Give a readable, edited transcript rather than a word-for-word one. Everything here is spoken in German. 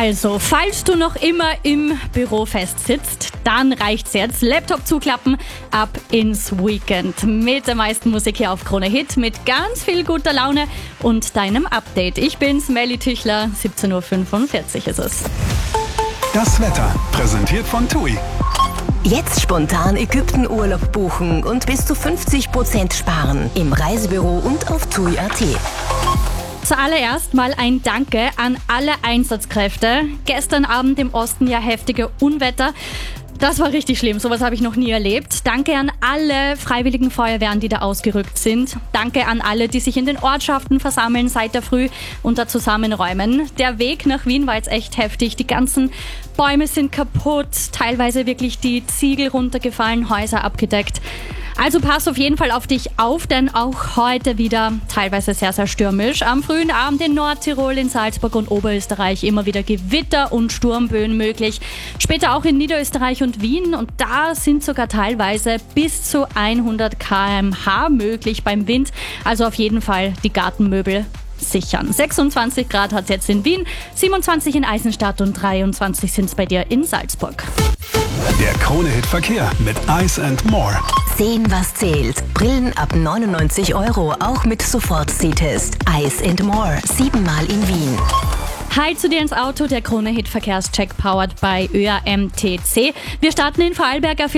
Also, falls du noch immer im Büro festsitzt, dann reicht's jetzt. Laptop zuklappen, ab ins Weekend. Mit der meisten Musik hier auf Krone Hit, mit ganz viel guter Laune und deinem Update. Ich bin's, Melly Tüchler, 17:45 Uhr ist es. Das Wetter, präsentiert von TUI. Jetzt spontan Ägypten-Urlaub buchen und bis zu 50% sparen im Reisebüro und auf TUI.at. Zuallererst mal ein Danke an alle Einsatzkräfte. Gestern Abend im Osten ja heftige Unwetter. Das war richtig schlimm, sowas habe ich noch nie erlebt. Danke an alle freiwilligen Feuerwehren, die da ausgerückt sind. Danke an alle, die sich in den Ortschaften versammeln seit der Früh und da zusammenräumen. Der Weg nach Wien war jetzt echt heftig. Die ganzen Bäume sind kaputt, teilweise wirklich die Ziegel runtergefallen, Häuser abgedeckt. Also pass auf jeden Fall auf dich auf, denn auch heute wieder teilweise sehr, sehr stürmisch. Am frühen Abend in Nordtirol, in Salzburg und Oberösterreich immer wieder Gewitter und Sturmböen möglich. Später auch in Niederösterreich und Wien, und da sind sogar teilweise bis zu 100 km/h möglich beim Wind. Also auf jeden Fall die Gartenmöbel sichern. 26 Grad hat es jetzt in Wien, 27 in Eisenstadt und 23 sind es bei dir in Salzburg. Der Krone-Hit Verkehr mit Ice & More. Sehen, was zählt. Brillen ab 99 €, auch mit Sofort-Sehtest. Ice & More, 7-mal in Wien. Hi zu dir ins Auto, der Krone-Hit Verkehrscheck powered by ÖAMTC. Wir starten in Vorarlberg auf